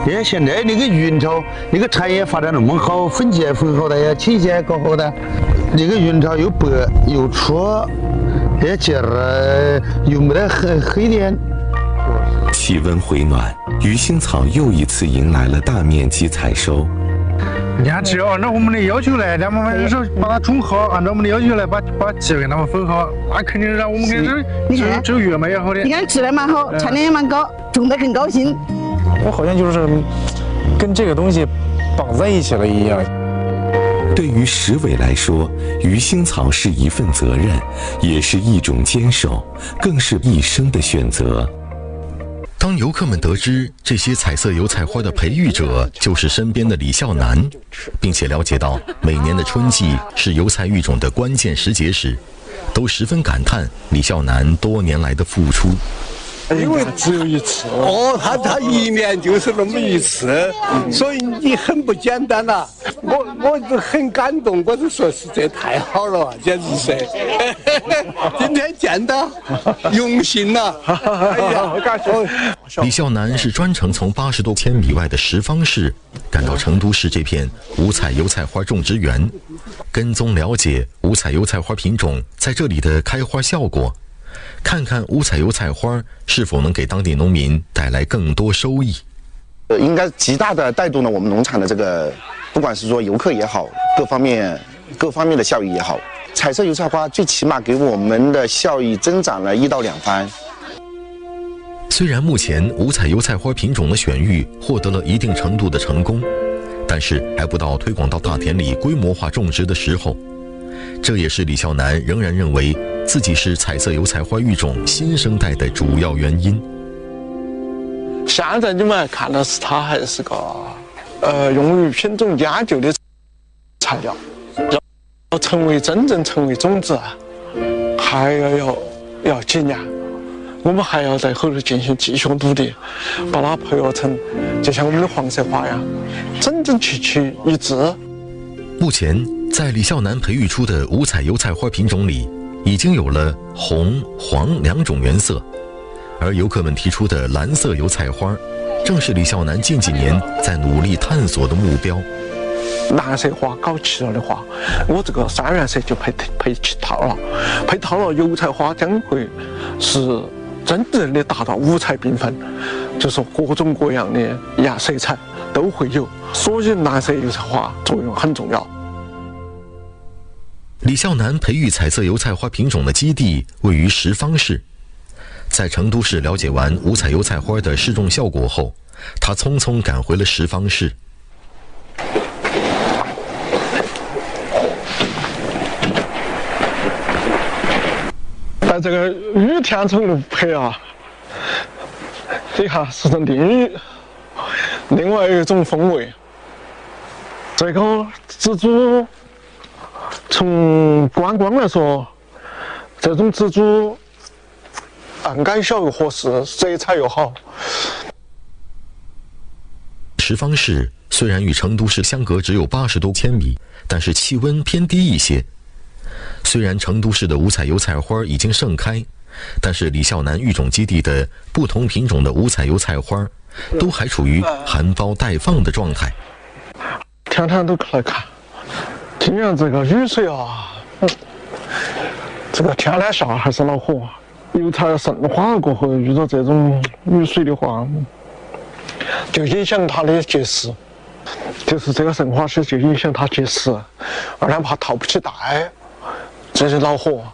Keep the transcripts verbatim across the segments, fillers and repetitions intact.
哎，现在那个云朝那个产业发展那么好，粉件很好的呀，琴线搞好的，那个云朝又白又粗，哎，接着又没得黑黑点。 气温回暖，鱼腥草又一次迎来了大面积采收。 人家只要按照我们的要求来，咱们有时候把它种好，按照我们的要求来把把秸给他们分好，那肯定让我们肯定是只有只有越卖越好的。 你看质量蛮好，产量也蛮高，种得更高兴。 我好像就是跟这个东西绑在一起了一样。 对于石伟来说，鱼腥草是一份责任，也是一种坚守，更是一生的选择。 当游客们得知这些彩色油菜花的培育者就是身边的李孝南，并且了解到每年的春季是油菜育种的关键时节时，都十分感叹李孝南多年来的付出。 因为只有一次哦，他他一年就是那么一次，所以你很不简单呐、啊。我我就很感动，我就说是这太好了，简直是。今天见到，用心呐、啊。哎呀，感谢。 李孝南是专程从八十多千米外的什邡市赶到成都市这片五彩油菜花种植园，跟踪了解五彩油菜花品种在这里的开花效果。 看看五彩油菜花是否能给当地农民带来更多收益。 呃，应该极大的带动了我们农场的这个，不管是说游客也好，各方面各方面的效益也好，彩色油菜花最起码给我们的效益增长了一到两番。 虽然目前五彩油菜花品种的选育获得了一定程度的成功，但是还不到推广到大田里规模化种植的时候。这也是李孝南仍然认为 自己是彩色油菜花育种新生代的主要原因。 现在你们看的是它还是个呃用于品种研究的材料，要成为真正成为种子，还要要要几年。我们还要在后头进行继续努力，把它培育成就像我们的黄色花样，整整齐齐一致。 目前，在李孝南培育出的五彩油菜花品种里， 已经有了红、黄两种原色，而游客们提出的蓝色油菜花，正是李孝南近几年在努力探索的目标。 蓝色花搞齐了的话，我这个三原色就配配齐套了，配套了，油菜花将会是真正的达到五彩缤纷，就是各种各样的颜色彩都会有，所以蓝色油菜花作用很重要。 李孝南培育彩色油菜花品种的基地位于什邡市，在成都市了解完五彩油菜花的试种效果后，他匆匆赶回了什邡市。 在这个雨天中的培啊，你看是另另外一种风味。这个植株。 从观光来说，这种植株按杆小又合适，色彩又好。 什邡市虽然与成都市相隔只有八十多千米，但是气温偏低一些。虽然成都市的五彩油菜花已经盛开，但是李孝南育种基地的不同品种的五彩油菜花，都还处于含苞待放的状态。 天天都来看。 今年这个雨水啊，嗯、这个天天下还是恼火。油菜盛花过后遇到这种雨水的话，就影响它的结实，就是这个盛花时就影响它结实，而且怕套不起带，这是恼火。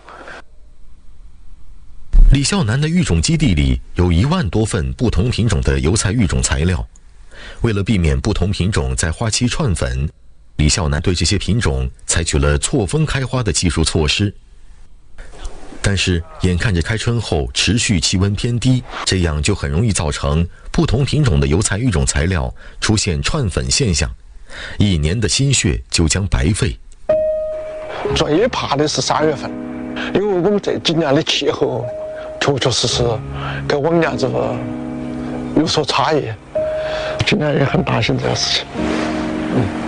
李孝南的育种基地里有一万多份不同品种的油菜育种材料，为了避免不同品种在花期串粉。 李孝南对这些品种采取了错峰开花的技术措施，但是眼看着开春后持续气温偏低，这样就很容易造成不同品种的油菜育种材料出现串粉现象，一年的心血就将白费。 最怕的是三月份，因为我们这几年的气候确确实实跟往年这个有所差异，今年也很担心这个事情。嗯。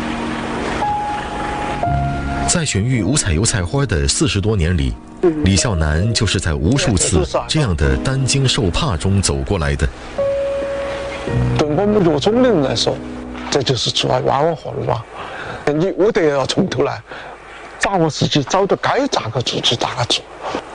在选育五彩油菜花的四十多年里，李孝南就是在无数次这样的担惊受怕中走过来的。 对我们乐种的人来说，这就是做冤枉活路啊！你我得要从头来，掌握自己，找到该咋个做就咋个做。